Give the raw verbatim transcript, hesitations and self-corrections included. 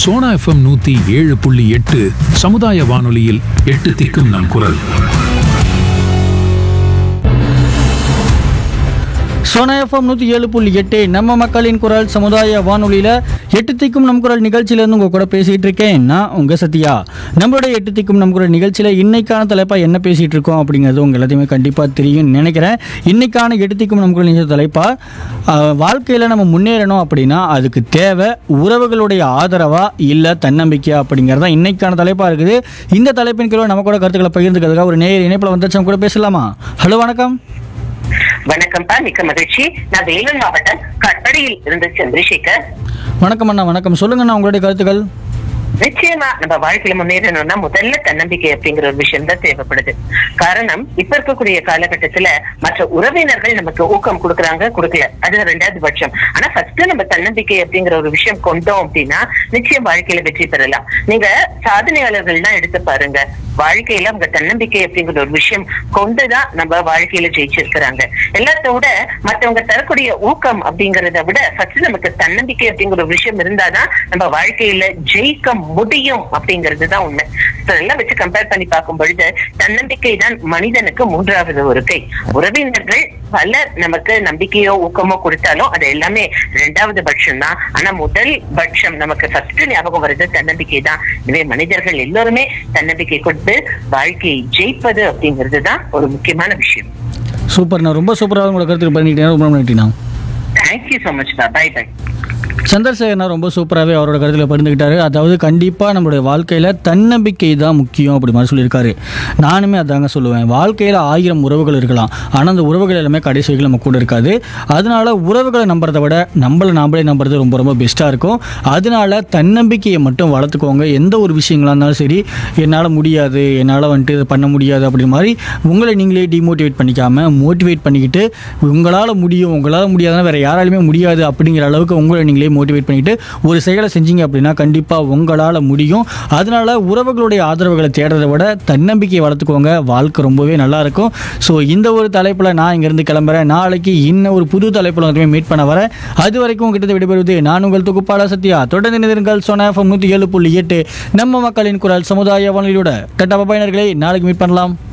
Sona FM நூத்தி ஏழு புள்ளி எட்டு சமுதாய வானொலியில் எட்டு திக்கும் நம் குரல். சோனா எஃப்எம் நூற்றி ஏழு புள்ளி எட்டு நம்ம மக்களின் குரல் சமுதாய வானொலியில் எட்டு திக்கும் நம் குரல் நிகழ்ச்சியிலேருந்து உங்கள் கூட பேசிகிட்டு இருக்கேன். நான் உங்கள் சத்யா. நம்மளுடைய எட்டு திக்கும் நம் குரல் நிகழ்ச்சியில் இன்னைக்கான தலைப்பாக என்ன பேசிகிட்டு இருக்கோம் அப்படிங்கிறது உங்கள் எல்லாத்தையுமே கண்டிப்பாக தெரியும்னு நினைக்கிறேன். இன்னைக்கான எட்டு திக்கும் நம் குரல் நிகழ்ச்சி தலைப்பாக வாழ்க்கையில் நம்ம முன்னேறணும் அப்படின்னா அதுக்கு தேவை உறவுகளுடைய ஆதரவா இல்லை தன்னம்பிக்கையா அப்படிங்கிறது தான் இன்னைக்கான தலைப்பாக இருக்குது. இந்த தலைப்பின் கீழே நம்ம கூட கருத்துக்களை பகிர்ந்துக்கிறதுக்காக ஒரு நேர் இணைப்பில் வந்துச்சு கூட பேசலாமா? ஹலோ, வணக்கம். வணக்கம்ப்பா, மிக்க மகிழ்ச்சி. நான் வேலூர் மாவட்டம் கட்படியில் இருந்து சந்திரசேகர். வணக்கம் அண்ணா. வணக்கம். சொல்லுங்கண்ணா உங்களுடைய கருத்துக்கள். நிச்சயமா நம்ம வாழ்க்கையில முன்னேறணும்னா முதல்ல தன்னம்பிக்கை அப்படிங்கிற ஒரு விஷயம் தான் தேவைப்படுது. காரணம், இப்ப இருக்கக்கூடிய காலகட்டத்துல மற்ற உறவினர்கள் நமக்கு ஊக்கம் கொடுக்கறாங்க, கொடுக்கல, அது ரெண்டாவது பட்சம். ஆனா ஃபர்ஸ்ட் நம்ம தன்னம்பிக்கை அப்படிங்கிற ஒரு விஷயம் கொண்டோம் அப்படின்னா நிச்சயம் வாழ்க்கையில வெற்றி பெறலாம். நீங்க சாதனையாளர்கள் தான் எடுத்து பாருங்க, வாழ்க்கையில அவங்க தன்னம்பிக்கை அப்படிங்கிற ஒரு விஷயம் கொண்டுதான் நம்ம வாழ்க்கையில ஜெயிச்சிருக்கிறாங்க. எல்லாத்தோட மற்றவங்க தரக்கூடிய ஊக்கம் அப்படிங்கறத விட ஃபர்ஸ்ட் நமக்கு தன்னம்பிக்கை அப்படிங்கிற ஒரு விஷயம் இருந்தாதான் நம்ம வாழ்க்கையில ஜெயிக்க முடியும் அப்படிங்கிறது தான் உண்மை. எல்லாம் வச்சு கம்பேர் பண்ணி பார்க்கும் பொழுது தன்னம்பிக்கை தான் மனிதனுக்கு மூன்றாவது ஒரு கை. உறவினர்கள் பலர் நமக்கு நம்பிக்கையோ ஊக்கமோ கொடுத்தாலும் அது எல்லாமே இரண்டாவது பட்சம் தான். ஆனா முதல் பட்சம் நமக்கு ஃபர்ஸ்ட் ஞாபகம் வருது தன்னம்பிக்கை தான். எனவே மனிதர்கள் எல்லோருமே தன்னம்பிக்கை கொடுத்து வாழ்க்கையை ஜெயிப்பது அப்படிங்கிறது தான் ஒரு முக்கியமான விஷயம். சூப்பர்ண்ணா, ரொம்ப சூப்பராக உங்களோட கருத்துக்கு பண்ணிக்கிட்டேன். ரொம்ப நன்றிண்ணா. Thank you so much. பாய் பாய். சந்திரசேகர்னா ரொம்ப சூப்பராகவே அவரோட கருத்தில் பகிர்ந்துக்கிட்டாரு. அதாவது கண்டிப்பாக நம்மளுடைய வாழ்க்கையில் தன்னம்பிக்கை தான் முக்கியம் அப்படி மாதிரி சொல்லியிருக்காரு. நானுமே அதாங்க சொல்லுவேன். வாழ்க்கையில் ஆயிரம் உறவுகள் இருக்கலாம், ஆனால் அந்த உறவுகள் எல்லாமே கடைசி வரைக்கும் நம்ம கூட இருக்காது. அதனால உறவுகளை நம்புறதை விட நம்மளை நாமளே நம்புறது ரொம்ப ரொம்ப பெஸ்ட்டாக இருக்கும். அதனால தன்னம்பிக்கையை மட்டும் வளர்த்துக்கோங்க. எந்த ஒரு விஷயங்களாக இருந்தாலும் சரி, என்னால் முடியாது, என்னால் வந்துட்டு இதை பண்ண முடியாது அப்படி மாதிரி உங்களை நீங்களே டிமோட்டிவேட் பண்ணிக்காமல் மோட்டிவேட் பண்ணிக்கிட்டு உங்களால் முடியும், உங்களால் முடியாதுன்னா வேறு யாராலுமே முடியாது அப்படிங்கிற அளவுக்கு உங்களை நீங்களே மோட்டிவேட் பண்ணிட்டு ஒரு செயலை செஞ்சீங்க அப்படின்னா கண்டிப்பாக உங்களால் முடியும். அதனால உறவுகளுடைய ஆதரவுகளை தேடுறதை விட தன்னம்பிக்கையை வளர்த்துக்கோங்க. வாழ்க்கை ரொம்பவே நல்லா இருக்கும். ஸோ இந்த ஒரு தலைப்பில் நான் இங்கேருந்து கிளம்புறேன். நாளைக்கு இன்னும் ஒரு புது தலைப்பில் வந்து மீட் பண்ண வரேன். அது வரைக்கும் உங்ககிட்ட விடைபெறுவது நான் உங்கள் தொகுப்பாளர் சத்யா. தொடர்ந்து நிறுங்கள் சோனா எஃப்எம் நூற்றி ஏழு புள்ளி எட்டு நம்ம மக்களின் குரல் சமுதாய வானொலியோட. டட்டா பயனர்களே, நாளைக்கு மீட் பண்ணலாம்.